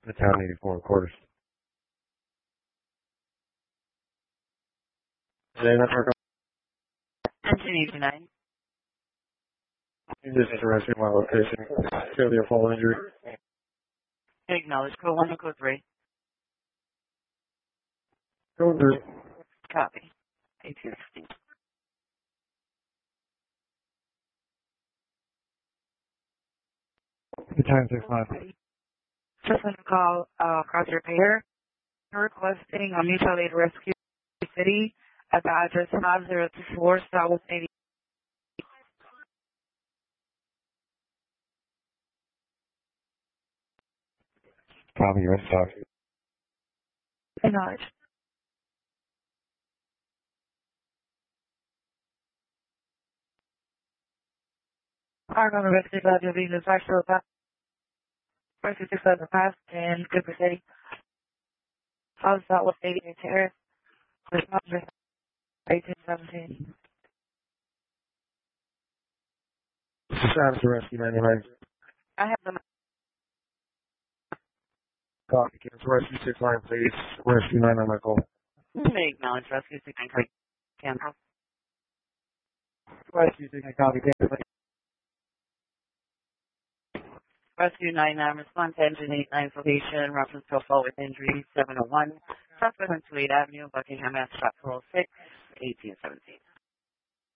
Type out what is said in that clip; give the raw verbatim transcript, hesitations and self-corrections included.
The town eighty-four quarters. Today, network. Engine eighty-nine. This is a rescue my location. Feel the fall injury. Acknowledge code one and code three. Go through. Copy. eighteen sixteen. The time six five. Just want to call uh, cross repair. Requesting a mutual aid rescue city at the address five zero two four South eighty. Copy your stock. Acknowledge. Our number rescue lodge will be the actual rescue six seven past in Cooper City. South Southwest eighty-eight Terrace. eighteen seventeen. This is Travis the Rescue ninety-nine. I have them. Copy. Cancel Rescue six nine, please. Rescue nine on my call. May acknowledge rescue six nine three. Cancel. Rescue six nine, copy. Cancel. Rescue nine nine, response to engine eight nine location, reference to a fall with injury seven oh one, Southwest twenty-eighth Avenue, Buckingham, Mass. four oh six, eighteen seventeen.